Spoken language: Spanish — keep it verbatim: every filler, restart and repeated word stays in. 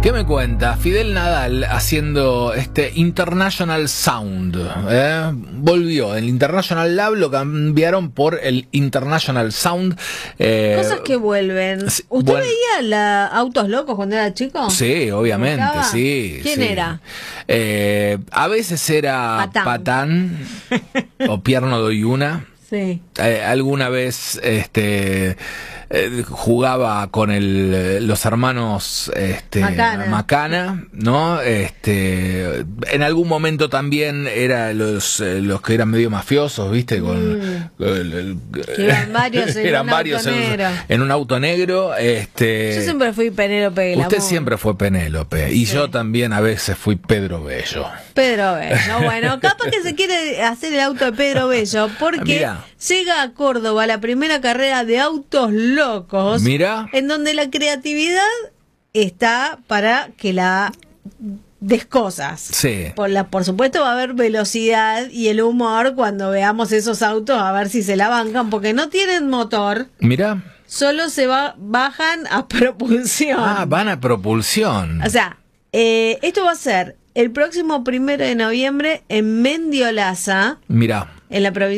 ¿Qué me cuenta? Fidel Nadal haciendo este International Sound. ¿eh? Volvió. El International Lab lo cambiaron por el International Sound. Eh, Cosas que vuelven. Sí, ¿Usted bueno. veía la Autos Locos cuando era chico? Sí, obviamente, ¿Buscaba? sí. ¿Quién sí. era? Eh, a veces era Patán. Patán o Pierno Doy Una. Sí. Eh, alguna vez este eh, jugaba con el, los hermanos este, Macana. Macana, ¿no? Este, en algún momento también era los eh, los que eran medio mafiosos, ¿viste? Con Mm. el- el- Que iban varios en eran un varios auto en, negro. en un auto negro. Este, Yo siempre fui Penélope Glamour. usted siempre fue Penélope y Sí. yo también a veces fui Pedro Bello. Pedro Bello, bueno, capaz que se quiere hacer el auto de Pedro Bello porque Mirá. llega a Córdoba la primera carrera de autos locos, Mirá. en donde la creatividad está para que la des cosas. Sí. Por, la, por supuesto va a haber velocidad y el humor cuando veamos esos autos a ver si se la bancan porque no tienen motor, Mirá. solo se va, bajan a propulsión. Ah, van a propulsión. O sea, eh, esto va a ser el próximo primero de noviembre en Mendiolaza, Mirá. en la provincia